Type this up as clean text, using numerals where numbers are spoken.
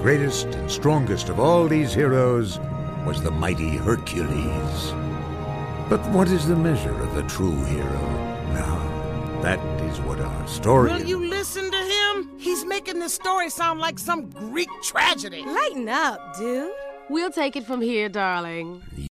greatest and strongest of all these heroes was the mighty Hercules. But what is the measure of a true hero? Now, that is what our story... Will you listen to him? He's making this story sound like some Greek tragedy. Lighten up, dude. We'll take it from here, darling.